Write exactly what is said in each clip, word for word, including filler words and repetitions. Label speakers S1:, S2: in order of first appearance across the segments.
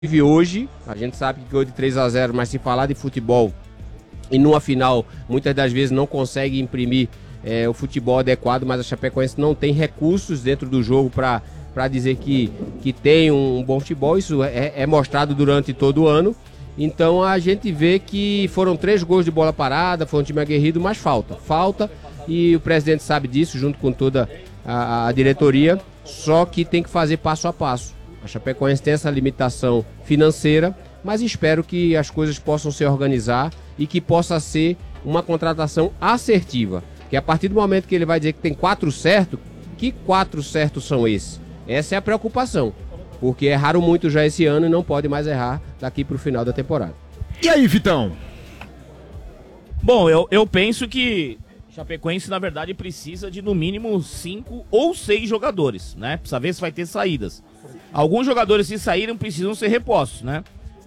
S1: Hoje, a gente sabe que ganhou de três a zero, mas se falar de futebol e numa final, muitas das vezes não consegue imprimir é, o futebol adequado, mas a Chapecoense não tem recursos dentro do jogo para para dizer que, que tem um, um bom futebol. Isso é, é mostrado durante todo o ano. Então a gente vê que foram três gols de bola parada, foi um time aguerrido, mas falta, falta, e o presidente sabe disso, junto com toda a, a diretoria, só que tem que fazer passo a passo. A Chapecoense tem essa limitação financeira, mas espero que as coisas possam se organizar e que possa ser uma contratação assertiva. Que a partir do momento que ele vai dizer que tem quatro certos, que quatro certos são esses? Essa é a preocupação, porque erraram muito já esse ano e não pode mais errar daqui para o final da temporada.
S2: E aí, Vitão?
S3: Bom, eu, eu penso que Chapecoense, na verdade, precisa de no mínimo cinco ou seis jogadores, né? Precisa ver se vai ter saídas. Alguns jogadores, se saírem, precisam ser repostos, né?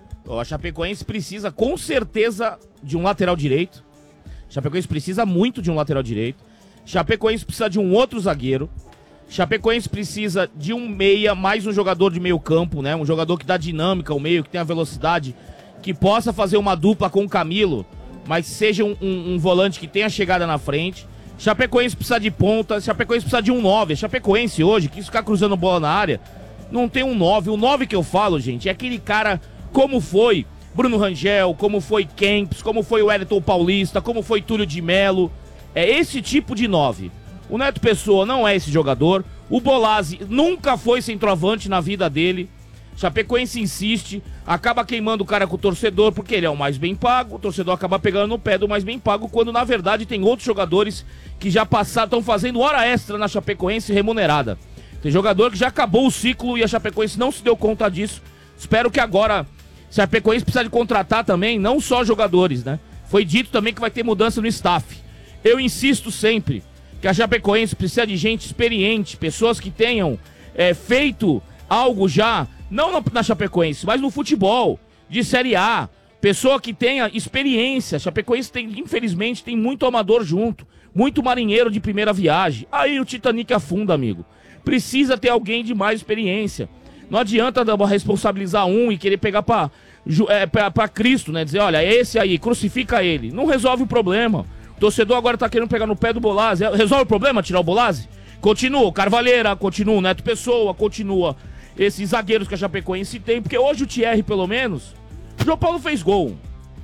S3: A Chapecoense precisa, com certeza, de um lateral direito. Chapecoense precisa muito de um lateral direito. Chapecoense precisa de um outro zagueiro. Chapecoense precisa de um meia, mais um jogador de meio campo, né? Um jogador que dá dinâmica ao meio, que tenha velocidade, que possa fazer uma dupla com o Camilo, mas seja um, um, um volante que tenha chegada na frente. Chapecoense precisa de ponta. Chapecoense precisa de um nove. Chapecoense hoje, que ficar cruzando bola na área, não tem um nove. O nove que eu falo, gente, é aquele cara como foi Bruno Rangel, como foi Kempis, como foi o Wellington Paulista, como foi Túlio de Melo. É esse tipo de nove. O Neto Pessoa não é esse jogador. O Bolazzi nunca foi centroavante na vida dele. Chapecoense insiste, acaba queimando o cara com o torcedor porque ele é o mais bem pago. O torcedor acaba pegando no pé do mais bem pago, quando na verdade tem outros jogadores que já passaram, estão fazendo hora extra na Chapecoense remunerada. Tem jogador que já acabou o ciclo e a Chapecoense não se deu conta disso. Espero que agora a Chapecoense precisa de contratar também, não só jogadores, né? Foi dito também que vai ter mudança no staff. Eu insisto sempre que a Chapecoense precisa de gente experiente, pessoas que tenham é, feito algo já, não na, na Chapecoense, mas no futebol, de Série A. Pessoa que tenha experiência. A Chapecoense, tem, infelizmente, tem muito amador junto, muito marinheiro de primeira viagem. Aí o Titanic afunda, amigo. Precisa ter alguém de mais experiência. Não adianta responsabilizar um e querer pegar pra, é, pra, pra Cristo, né? Dizer, olha, esse aí, crucifica ele. Não resolve o problema. O torcedor agora tá querendo pegar no pé do Bolazzi. Resolve o problema tirar o Bolazzi? Continua o Carvalheira, continua o Neto Pessoa, continua esses zagueiros que a Chapecoense tem. Porque hoje o Thierry, pelo menos, o João Paulo fez gol.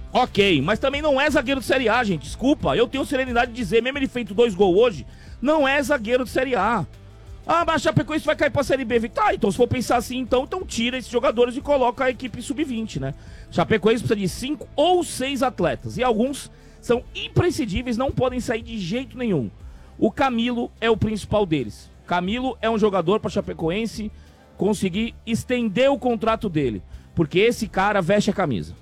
S3: Ok, mas também não é zagueiro de Série A, gente. Desculpa, eu tenho serenidade de dizer, mesmo ele feito dois gols hoje, não é zagueiro de Série A. Ah, mas a Chapecoense vai cair pra Série B. Tá, então se for pensar assim, então, então tira esses jogadores e coloca a equipe sub vinte, né? Chapecoense precisa de cinco ou seis atletas. E alguns são imprescindíveis, não podem sair de jeito nenhum. O Camilo é o principal deles. Camilo é um jogador pra Chapecoense conseguir estender o contrato dele. Porque esse cara veste a camisa.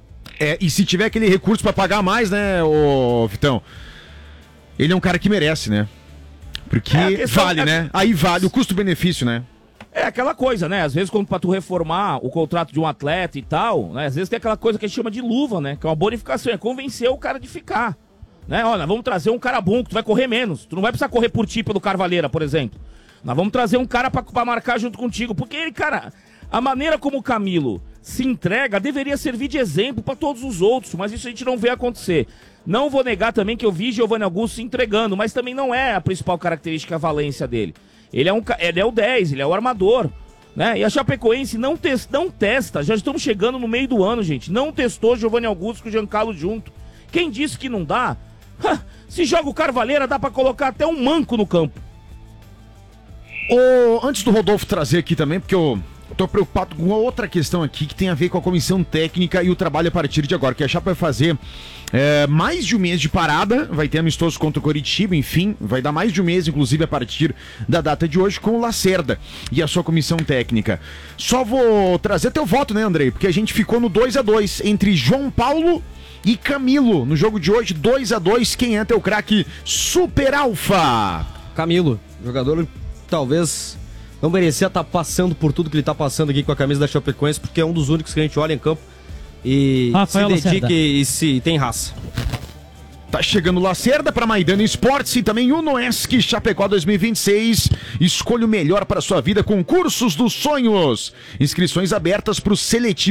S2: É, e se tiver aquele recurso pra pagar mais, né, ô Vitão? Ele é um cara que merece, né? Porque é questão, vale, é... né? Aí vale o custo-benefício, né?
S3: É aquela coisa, né? Às vezes, quando pra tu reformar o contrato de um atleta e tal, né? Às vezes tem aquela coisa que a gente chama de luva, né? Que é uma bonificação, é convencer o cara de ficar. Né? Olha, vamos trazer um cara bom, que tu vai correr menos. Tu não vai precisar correr por ti pelo Carvalheira, por exemplo. Nós vamos trazer um cara pra, pra marcar junto contigo. Porque ele, cara, a maneira como o Camilo se entrega deveria servir de exemplo pra todos os outros. Mas isso a gente não vê acontecer. Não vou negar também que eu vi Giovanni Augusto se entregando, mas também não é a principal característica, a valência dele. Ele é, um, ele é o dez, ele é o armador, né? E a Chapecoense não, tes, não testa, já estamos chegando no meio do ano, gente. Não testou Giovanni Augusto com o Giancarlo junto. Quem disse que não dá? Ha, se joga o Carvalheira, dá pra colocar até um manco no campo.
S2: Ô, antes do Rodolfo trazer aqui também, porque eu tô preocupado com outra questão aqui que tem a ver com a comissão técnica e o trabalho a partir de agora, que a Chape vai fazer é, mais de um mês de parada, vai ter amistoso contra o Coritiba, enfim, vai dar mais de um mês, inclusive, a partir da data de hoje, com o Lacerda e a sua comissão técnica. Só vou trazer teu voto, né, Andrei? Porque a gente ficou no dois a dois entre João Paulo e Camilo. No jogo de hoje, dois a dois, quem é teu craque Super Alfa?
S4: Camilo, jogador talvez não merecia estar passando por tudo que ele está passando aqui com a camisa da Chapecoense, porque é um dos únicos que a gente olha em campo e
S5: Rafael
S4: se dedica
S5: Lacerda.
S4: e se tem raça.
S2: Tá chegando Lacerda para Maidana Esportes e também Unoesc Chapecó dois mil e vinte e seis. Escolha o melhor para sua vida com cursos dos sonhos. Inscrições abertas para o seletivo